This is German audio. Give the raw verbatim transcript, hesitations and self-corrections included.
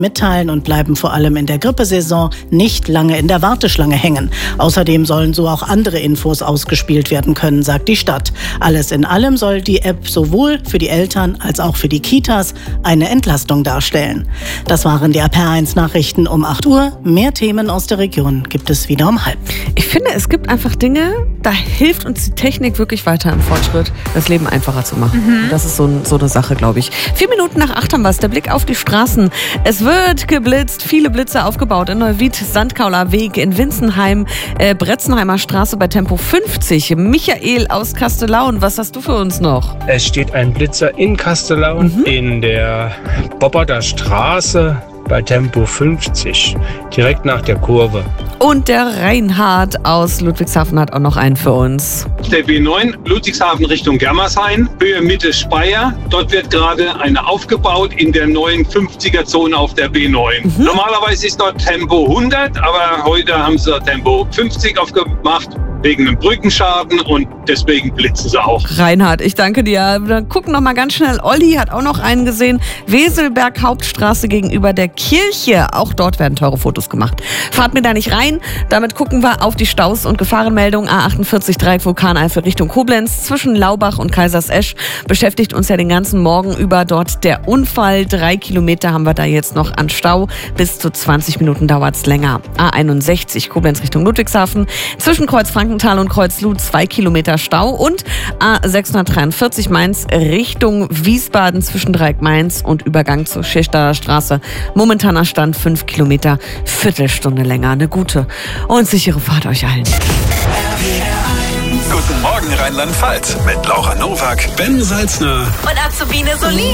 mitteilen und bleiben vor allem in der Grippesaison nicht lange in der Warteschlange hängen. Außerdem sollen so auch andere Infos ausgespielt werden können, sagt die Stadt. Alles in allem soll die App sowohl für die Eltern als auch für die Kitas eine Entlastung darstellen. Das waren die R P R eins Nachrichten um acht Uhr. Mehr Themen aus der Region gibt es wieder um halb. Ich finde, es gibt einfach Dinge, da hilft uns die Technik wirklich weiter im Fortschritt, das Leben einfacher zu machen. Mhm. Das ist so, so eine Sache, glaube ich. Vier Minuten nach acht haben wir es. Der Blick auf die Straßen. Es wird geblitzt, viele Blitze aufgebaut in Neuwied, Sandkauler Weg, in Winzenheim, äh, Bretzenheimer Straße bei Tempo fünfzig. Michael aus Kastellaun, was hast du für uns noch? Es steht ein Blitzer in Kastellaun, mhm. in der Bobberter Straße bei Tempo fünfzig, direkt nach der Kurve. Und der Reinhard aus Ludwigshafen hat auch noch einen für uns. Der B neun, Ludwigshafen Richtung Germershain, Höhe Mitte Speyer. Dort wird gerade eine aufgebaut in der neuen fünfziger-Zone auf der B neun. Mhm. Normalerweise ist dort Tempo hundert, aber heute haben sie Tempo fünfzig aufgemacht. Wegen einem Brückenschaden und deswegen blitzen sie auch. Reinhard, ich danke dir. Dann gucken noch mal ganz schnell. Olli hat auch noch einen gesehen. Weselberg Hauptstraße gegenüber der Kirche. Auch dort werden teure Fotos gemacht. Fahrt mir da nicht rein. Damit gucken wir auf die Staus und Gefahrenmeldung. A achtundvierzig Dreieck Vulkaneifel Richtung Koblenz. Zwischen Laubach und Kaisersesch beschäftigt uns ja den ganzen Morgen über dort der Unfall. Drei Kilometer haben wir da jetzt noch an Stau. Bis zu zwanzig Minuten dauert es länger. A einundsechzig Koblenz Richtung Ludwigshafen. Zwischen Kreuz Frankenthal und Kreuzlud zwei Kilometer Stau und A sechshundertdreiundvierzig Mainz Richtung Wiesbaden zwischen Dreieck Mainz und Übergang zur Schächtaler Straße. Momentaner Stand fünf Kilometer, Viertelstunde länger. Eine gute und sichere Fahrt euch allen. Guten Morgen Rheinland-Pfalz mit Laura Nowak, Ben Salzner und Azubine Solin.